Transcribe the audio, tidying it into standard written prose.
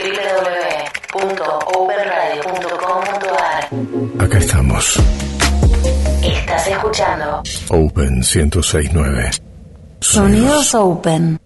www.openradio.com.ar. Acá estamos. Estás escuchando Open 106.9. Sonidos Open.